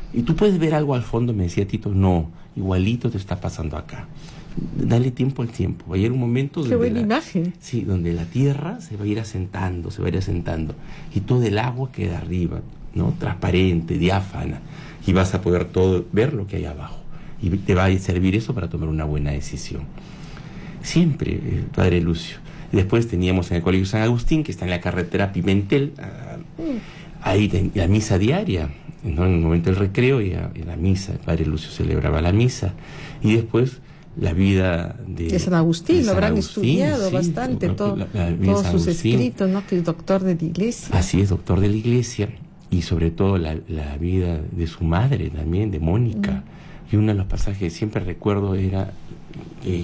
Y tú puedes ver algo al fondo, me decía Tito, no, igualito te está pasando acá. Dale tiempo al tiempo. Va a llegar un momento Qué buena imagen. Sí, donde la tierra se va a ir asentando, y todo el agua queda arriba, ¿no? Transparente, diáfana, y vas a poder todo ver lo que hay abajo. Y te va a servir eso para tomar una buena decisión. Siempre, padre Lucio. Y después teníamos en el Colegio San Agustín, que está en la carretera Pimentel, ahí la misa diaria, ¿no? En el momento del recreo y la misa, el padre Lucio celebraba la misa. Y después la vida de San Agustín, lo habrán estudiado bastante, todos sus escritos, ¿no? Que es doctor de la Iglesia. Así es, doctor de la Iglesia, y sobre todo la vida de su madre también, de Mónica. Y uno de los pasajes que siempre recuerdo era que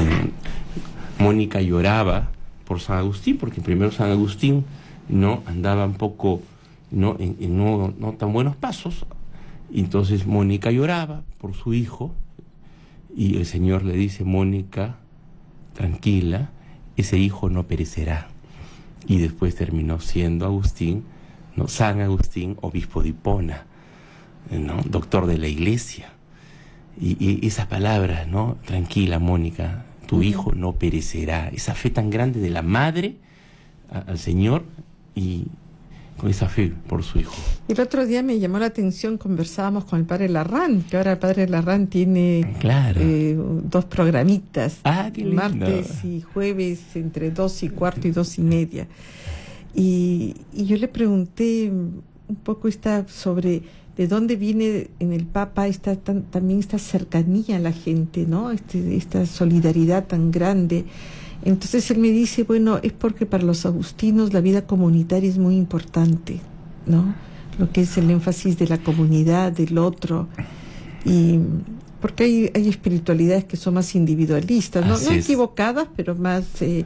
Mónica lloraba por San Agustín, porque primero San Agustín no andaba un poco no tan buenos pasos, y entonces Mónica lloraba por su hijo. Y el Señor le dice, Mónica, tranquila, ese hijo no perecerá. Y después terminó siendo Agustín, ¿no? San Agustín, obispo de Hipona, ¿no? Doctor de la Iglesia. Y esas palabras, ¿no? Tranquila, Mónica, tu hijo no perecerá. Esa fe tan grande de la madre al Señor, y con esa fe por su hijo. El otro día me llamó la atención, conversábamos con el padre Larrán, que ahora el padre Larrán tiene 2 programitas, martes y jueves, entre 2:15 y 2:30. Y yo le pregunté un poco sobre de dónde viene en el Papa también esta cercanía a la gente, ¿no? Esta solidaridad tan grande. Entonces él me dice, bueno, es porque para los agustinos la vida comunitaria es muy importante, ¿no? Lo que es el énfasis de la comunidad, del otro, y porque hay espiritualidades que son más individualistas, no equivocadas, pero más de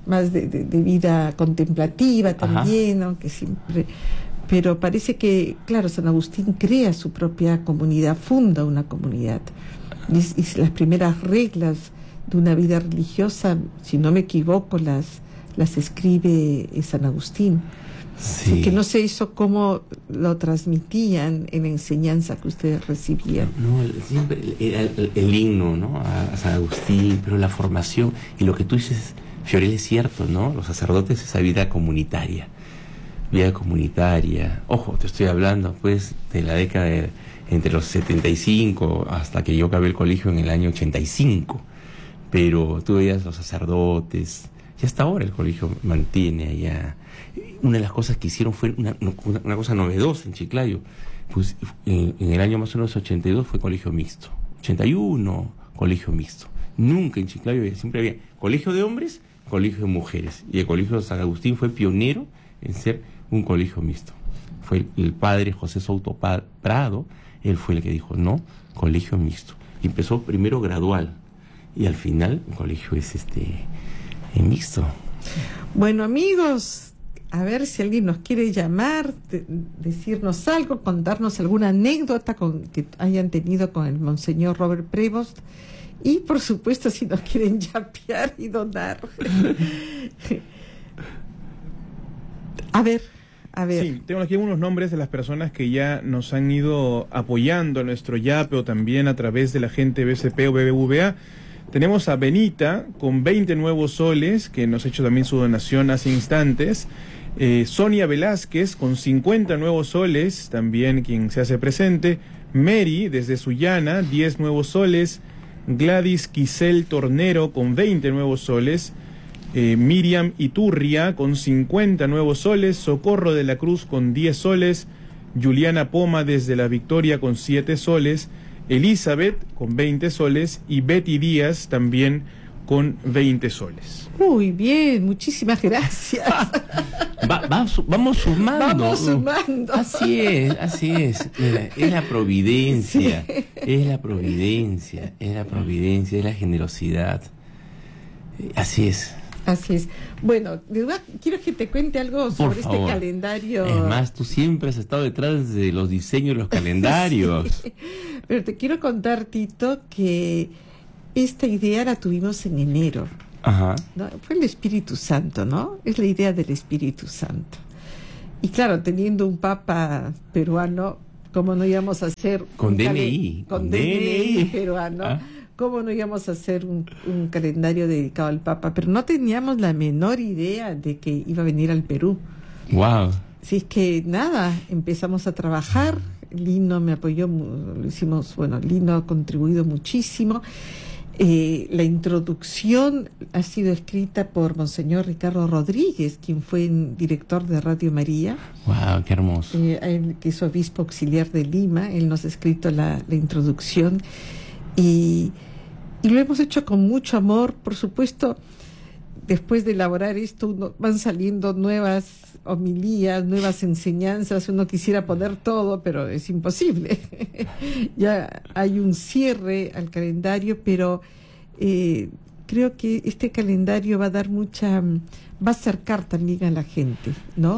vida contemplativa también, aunque siempre. Pero parece que, claro, San Agustín crea su propia comunidad, funda una comunidad, y las primeras reglas de una vida religiosa, si no me equivoco, las escribe San Agustín. Sí. Que no se hizo cómo lo transmitían en la enseñanza que ustedes recibían. No, siempre era el himno, ¿no? A San Agustín, pero la formación, y lo que tú dices, Fiorel, es cierto, ¿no? Los sacerdotes, esa vida comunitaria. Ojo, te estoy hablando, pues, de la década entre los 75 hasta que yo acabé el colegio en el año 85. Pero tú veías los sacerdotes, y hasta ahora el colegio mantiene allá. Una de las cosas que hicieron fue una cosa novedosa en Chiclayo. Pues en el año más o menos 82 fue colegio mixto. 81, colegio mixto. Nunca en Chiclayo siempre había colegio de hombres, colegio de mujeres. Y el colegio de San Agustín fue pionero en ser un colegio mixto. Fue el padre José Souto Prado, él fue el que dijo, no, colegio mixto. Y empezó primero gradual, y al final el colegio es mixto. Bueno, amigos, a ver si alguien nos quiere llamar, decirnos algo, contarnos alguna anécdota que hayan tenido con el Monseñor Robert Prevost, y por supuesto si nos quieren yapear y donar. A ver. Sí, tengo aquí unos nombres de las personas que ya nos han ido apoyando a nuestro yape, o también a través de la gente BCP o BBVA. Tenemos a Benita con 20 nuevos soles, que nos ha hecho también su donación hace instantes. Sonia Velázquez con 50 nuevos soles, también quien se hace presente. Mary desde Sullana, 10 nuevos soles. Gladys Quisel Tornero con 20 nuevos soles. Miriam Iturria con 50 nuevos soles. Socorro de la Cruz con 10 soles. Juliana Poma desde La Victoria con 7 soles. Elizabeth con 20 soles y Betty Díaz también con 20 soles. Muy bien, muchísimas gracias. Vamos sumando. Vamos sumando. Así es. Mira, es la providencia, sí. es la providencia, es la generosidad. Así es. Bueno, quiero que te cuente algo sobre este calendario. Es más, tú siempre has estado detrás de los diseños de los calendarios. Sí. Pero te quiero contar, Tito, que esta idea la tuvimos en enero. Ajá. ¿No? Fue el Espíritu Santo, ¿no? Es la idea del Espíritu Santo. Y claro, teniendo un papa peruano, ¿Cómo no íbamos a hacer con DNI? Con DNI peruano. ¿Ah? ¿Cómo no íbamos a hacer un calendario dedicado al Papa? Pero no teníamos la menor idea de que iba a venir al Perú. ¡Wow! Así es que nada, empezamos a trabajar. Lino me apoyó, lo hicimos, bueno, Lino ha contribuido muchísimo. La introducción ha sido escrita por Monseñor Ricardo Rodríguez, quien fue director de Radio María. ¡Wow! ¡Qué hermoso! Él, que es obispo auxiliar de Lima, él nos ha escrito la introducción y lo hemos hecho con mucho amor. Por supuesto, después de elaborar esto van saliendo nuevas homilías, nuevas enseñanzas. Uno quisiera poner todo, pero es imposible. Ya hay un cierre al calendario, pero creo que este calendario va a dar va a acercar también a la gente, ¿no?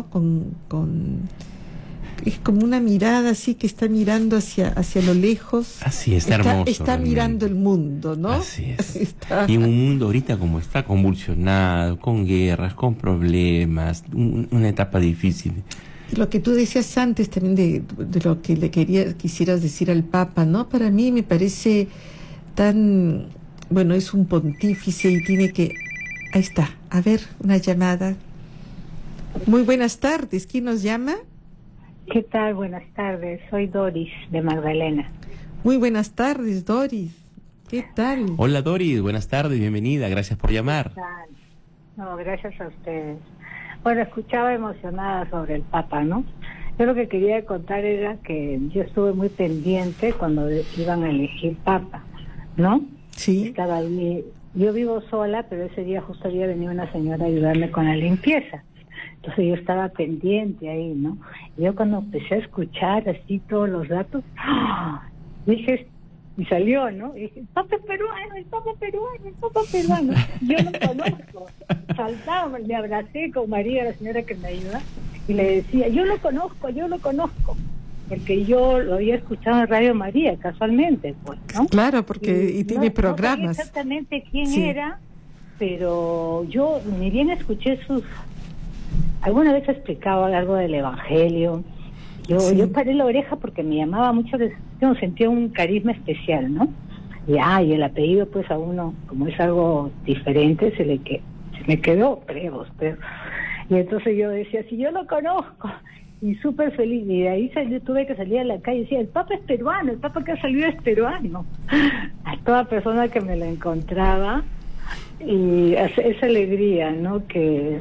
Es como una mirada así que está mirando hacia lo lejos. Así es, hermoso. Está mirando el mundo, ¿no? Así es. Y en un mundo ahorita como está convulsionado, con guerras, con problemas, una etapa difícil. Y lo que tú decías antes también de lo que quisieras decir al Papa, ¿no? Para mí me parece tan... Bueno, es un pontífice y tiene que... Ahí está. A ver, una llamada. Muy buenas tardes. ¿Quién nos llama? ¿Qué tal? Buenas tardes. Soy Doris, de Magdalena. Muy buenas tardes, Doris. ¿Qué tal? Hola, Doris. Buenas tardes. Bienvenida. Gracias por llamar. No, gracias a ustedes. Bueno, escuchaba emocionada sobre el Papa, ¿no? Yo lo que quería contar era que yo estuve muy pendiente cuando iban a elegir Papa, ¿no? Sí. Estaba ahí. Yo vivo sola, pero ese día justo había venido una señora a ayudarme con la limpieza. Entonces yo estaba pendiente ahí, ¿no? Y yo cuando empecé a escuchar así todos los datos, dije, y salió, ¿no? Y dije, el Papa peruano, el Papa peruano, el Papa peruano. Yo lo conozco. Saltaba, me abracé con María, la señora que me ayuda, y le decía, yo lo conozco. Porque yo lo había escuchado en Radio María, casualmente, pues, ¿no? Claro, porque tiene programas. No sabía exactamente quién era, pero yo ni bien escuché alguna vez explicaba algo del Evangelio. Yo paré la oreja porque me llamaba mucho la atención, sentía un carisma especial, ¿no? Y el apellido, pues a uno, como es algo diferente, se me quedó Prevos. Y entonces yo decía, si yo lo conozco, y súper feliz. Y de ahí tuve que salir a la calle y decía, el Papa es peruano, el Papa que ha salido es peruano. A toda persona que me lo encontraba, y esa alegría, ¿no? Que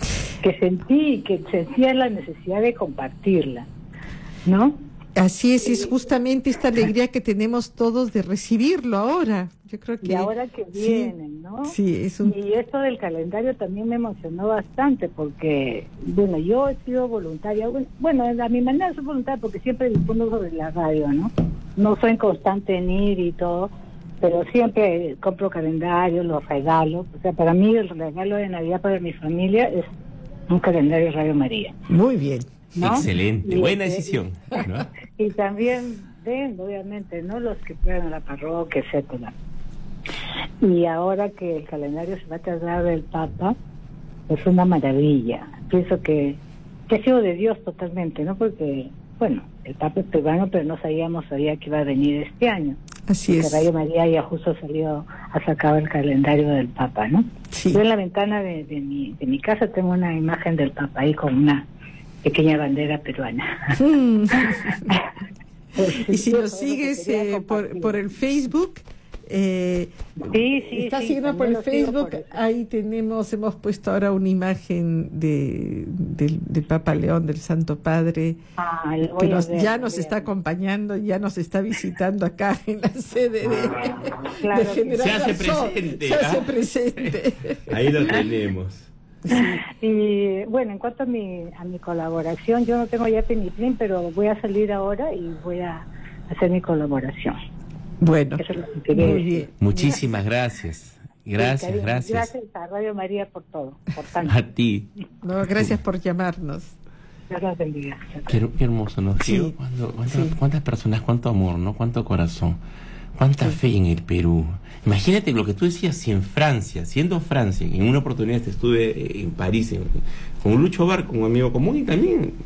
sentía la necesidad de compartirla, ¿no? Así es justamente esta alegría que tenemos todos de recibirlo ahora. Yo creo que... Y ahora que vienen, ¿no? Sí, Y esto del calendario también me emocionó bastante porque, bueno, yo he sido voluntaria, bueno, a mi manera soy voluntaria porque siempre difundo sobre la radio, ¿no? No soy constante en ir y todo, pero siempre compro calendarios, los regalo. O sea, para mí el regalo de Navidad para mi familia es un calendario de Radio María. Muy bien. ¿No? Excelente, buena decisión, ¿no? Y también ven, obviamente, ¿no? Los que puedan a la parroquia, etcétera. Y ahora que el calendario se va a tratar del Papa, es una maravilla. Pienso que ha sido de Dios totalmente, ¿no? Porque, bueno, el Papa es peruano, pero no sabía que iba a venir este año. Así es. Que Radio María ya justo ha sacado el calendario del Papa, ¿no? Sí. Yo en la ventana de mi casa tengo una imagen del Papa ahí con una pequeña bandera peruana. Y si nos sigues por el Facebook, estás siguiendo por el Facebook, ahí hemos puesto ahora una imagen del Papa León, del Santo Padre, que ya nos está acompañando, ya nos está visitando acá en la sede de General se hace presente. Se hace presente. Ahí lo tenemos. Sí. Y bueno, en cuanto a mi colaboración, yo no tengo ya Peniplín, pero voy a salir ahora y voy a hacer mi colaboración. Bueno, muy bien. Muchísimas gracias. Gracias. Gracias a Radio María por todo, por tanto. A ti. No, gracias por llamarnos. Dios bendiga. Qué hermoso, ¿no? Sí. ¿Cuántas personas, cuánto amor, ¿no? Cuánto corazón, cuánta fe en el Perú. Imagínate lo que tú decías, si en Francia, siendo Francia, en una oportunidad estuve en París con Lucho Bar, con un amigo común, y también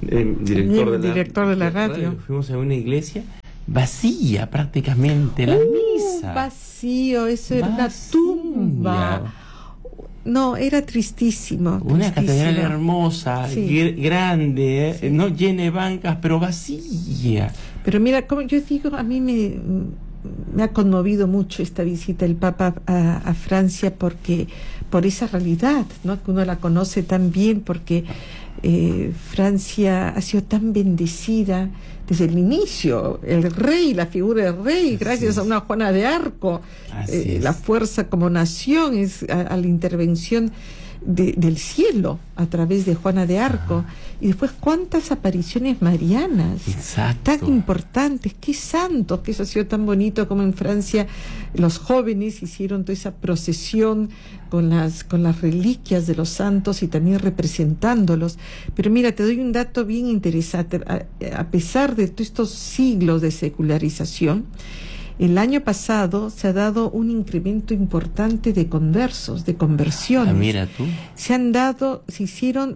director de la radio. Fuimos a una iglesia vacía prácticamente, la misa. Vacío, eso era una tumba. No, era tristísimo. Una catedral hermosa, grande, no llena de bancas, pero vacía. Pero mira, como yo digo, a mí me ha conmovido mucho esta visita del Papa a Francia, porque por esa realidad, ¿no?, que uno la conoce tan bien, porque Francia ha sido tan bendecida desde el inicio. El rey, la figura del rey, gracias a una Juana de Arco, la fuerza como nación es a la intervención del cielo a través de Juana de Arco. Y después cuántas apariciones marianas tan importantes, qué santos, que eso ha sido tan bonito como en Francia los jóvenes hicieron toda esa procesión con las reliquias de los santos y también representándolos. Pero mira, te doy un dato bien interesante. A pesar de todos estos siglos de secularización, el año pasado se ha dado un incremento importante de conversos, de conversiones. Mira tú. Se hicieron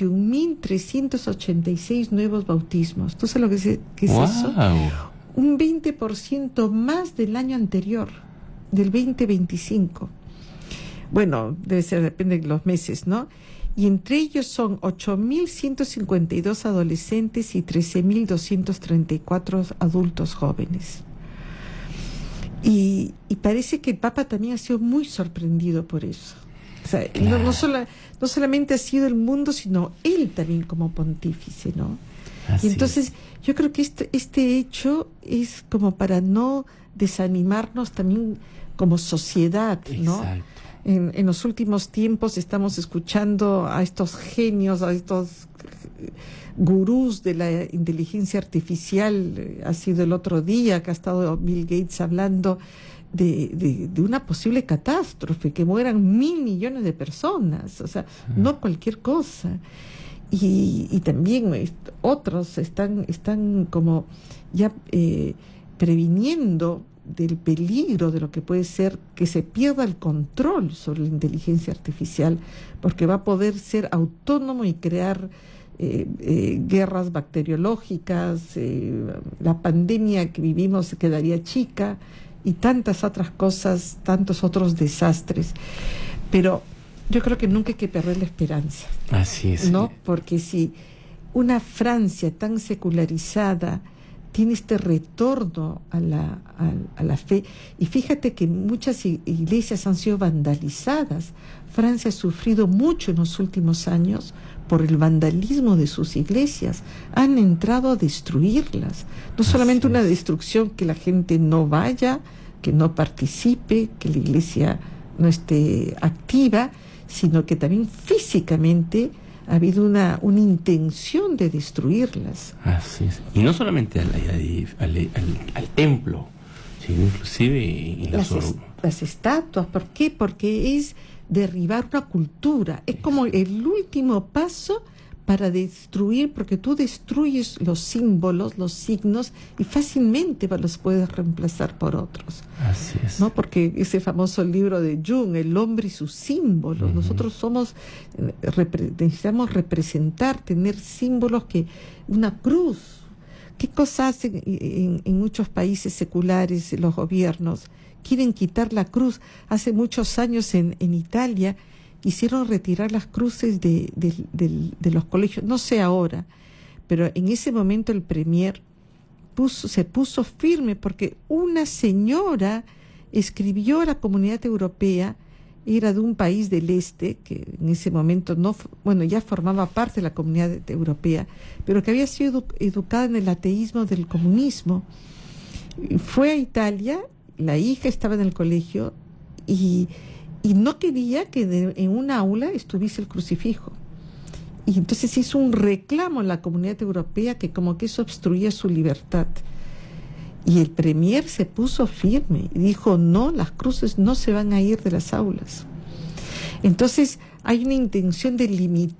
21.386 nuevos bautismos. ¿Tú sabes lo que es eso? Un 20% más del año anterior, del 2025. Bueno, depende de los meses, ¿no? Y entre ellos son 8.152 adolescentes y 13.234 adultos jóvenes. Y parece que el Papa también ha sido muy sorprendido por eso. O sea, no solamente ha sido el mundo, sino él también como pontífice, ¿no? Y entonces yo creo que este hecho es como para no desanimarnos también como sociedad, ¿no? Exacto. En los últimos tiempos estamos escuchando a estos genios, a estos gurús de la inteligencia artificial. Ha sido el otro día que ha estado Bill Gates hablando de una posible catástrofe, que mueran 1.000 millones de personas, o sea, no cualquier cosa. Y también otros están como ya previniendo del peligro de lo que puede ser que se pierda el control sobre la inteligencia artificial, porque va a poder ser autónomo y crear guerras bacteriológicas, la pandemia que vivimos se quedaría chica y tantas otras cosas, tantos otros desastres. Pero yo creo que nunca hay que perder la esperanza. Así es. ¿No? Porque si una Francia tan secularizada tiene este retorno a la fe, y fíjate que muchas iglesias han sido vandalizadas. Francia ha sufrido mucho en los últimos años por el vandalismo de sus iglesias. Han entrado a destruirlas. No solamente una destrucción que la gente no vaya, que no participe, que la iglesia no esté activa, sino que también físicamente ha habido una intención de destruirlas. Así es. Y no solamente al templo, sino inclusive en las estatuas. ¿Por qué? Porque es derribar una cultura. Es como el último paso para destruir, porque tú destruyes los símbolos, los signos, y fácilmente los puedes reemplazar por otros. Así es. ¿No? Porque ese famoso libro de Jung, El hombre y sus símbolos, nosotros necesitamos representar, tener símbolos, que una cruz. ¿Qué cosa hacen en muchos países seculares los gobiernos? Quieren quitar la cruz. Hace muchos años en Italia quisieron retirar las cruces de los colegios. No sé ahora, pero en ese momento el premier se puso firme, porque una señora escribió a la Comunidad Europea, era de un país del este, que en ese momento ya formaba parte de la Comunidad Europea, pero que había sido educada en el ateísmo del comunismo. Fue a Italia, la hija estaba en el colegio y no quería que en una aula estuviese el crucifijo. Y entonces hizo un reclamo en la Comunidad Europea que como que eso obstruía su libertad. Y el premier se puso firme y dijo, no, las cruces no se van a ir de las aulas. Entonces hay una intención de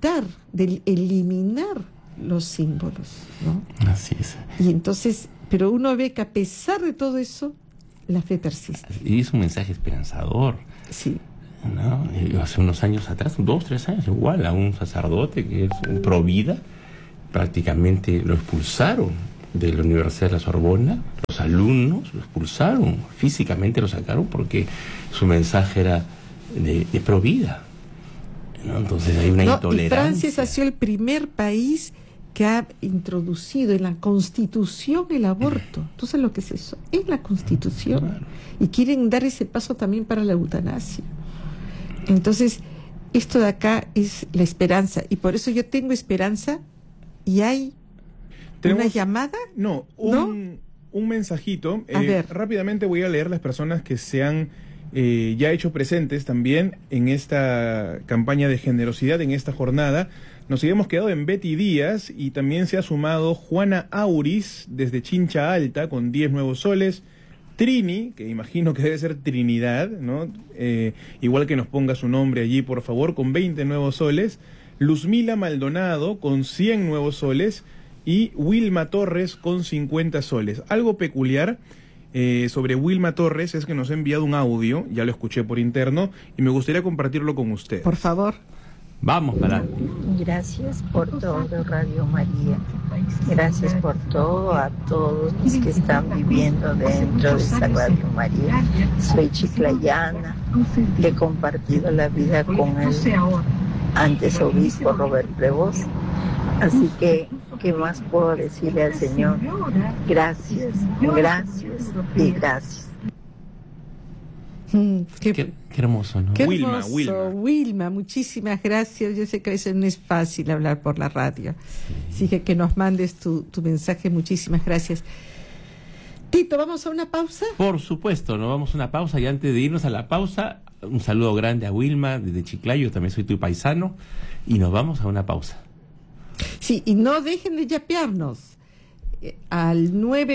eliminar los símbolos, ¿no? Así es. Y entonces, pero uno ve que a pesar de todo eso, la fe persiste. Y es un mensaje esperanzador. Sí. ¿No? Hace unos años atrás, 2, 3 años, igual a un sacerdote que es un pro vida, prácticamente lo expulsaron de la Universidad de la Sorbona. Los alumnos lo expulsaron, físicamente lo sacaron porque su mensaje era de pro vida, ¿no? Entonces hay una intolerancia. Y Francia ha sido el primer país que ha introducido en la Constitución el aborto. ¿Tú sabes lo que es eso? Es la Constitución. Claro. Y quieren dar ese paso también para la eutanasia. Entonces, esto de acá es la esperanza. Y por eso yo tengo esperanza. Y hay una llamada. No, un mensajito. A ver. Rápidamente voy a leer las personas que se han ya hecho presentes también en esta campaña de generosidad, en esta jornada. Nos habíamos quedado en Betty Díaz y también se ha sumado Juana Auris desde Chincha Alta con 10 nuevos soles. Trini, que imagino que debe ser Trinidad, ¿no? Igual que nos ponga su nombre allí, por favor, con 20 nuevos soles. Luzmila Maldonado con 100 nuevos soles y Wilma Torres con 50 soles. Algo peculiar sobre Wilma Torres es que nos ha enviado un audio, ya lo escuché por interno, y me gustaría compartirlo con ustedes. Por favor. Vamos para. Gracias por todo, Radio María. Gracias por todo a todos los que están viviendo dentro de esta Radio María. Soy chiclayana, he compartido la vida con el antes obispo Robert Prevost. Así que, ¿qué más puedo decirle al Señor? Gracias, gracias y gracias. Qué hermoso, ¿no? Qué hermoso. Wilma, muchísimas gracias. Yo sé que a veces no es fácil hablar por la radio. Así que nos mandes tu mensaje. Muchísimas gracias. Tito, ¿vamos a una pausa? Por supuesto, nos vamos a una pausa. Y antes de irnos a la pausa, un saludo grande a Wilma desde Chiclayo. También soy tu paisano. Y nos vamos a una pausa. Sí, y no dejen de yapearnos al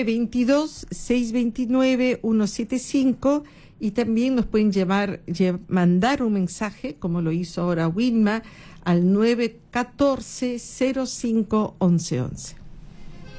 922-629-175 y también nos pueden mandar un mensaje, como lo hizo ahora Wilma, al 914-05-1111.